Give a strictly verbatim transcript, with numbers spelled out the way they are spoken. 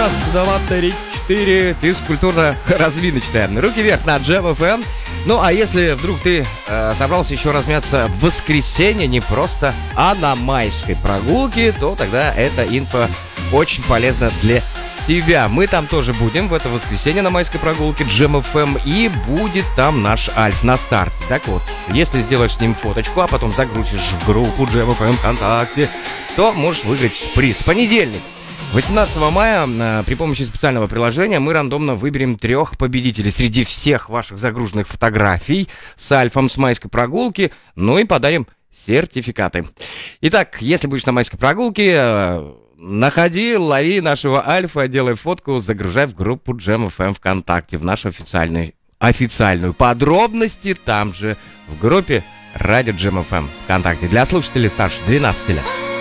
Раз, два, три, четыре. Физкультурно-развиночная. Руки вверх на Джем эф эм. Ну, а если вдруг ты э, собрался еще размяться в воскресенье, не просто, а на майской прогулке, то тогда эта инфа очень полезна для тебя. Мы там тоже будем в это воскресенье на майской прогулке Джем эф эм, и будет там наш Альф на старте. Так вот, если сделаешь с ним фоточку, а потом загрузишь в группу Джем эф эм ВКонтакте, то можешь выиграть приз. Понедельник. восемнадцатого мая при помощи специального приложения мы рандомно выберем трех победителей среди всех ваших загруженных фотографий с Альфом с майской прогулки, ну и подарим сертификаты. Итак, если будешь на майской прогулке, находи, лови нашего Альфа, делай фотку, загружай в группу Джем эф эм ВКонтакте, в нашу официальную, официальную. Подробности там же в группе Радио Джем эф эм ВКонтакте для слушателей старше двенадцати лет.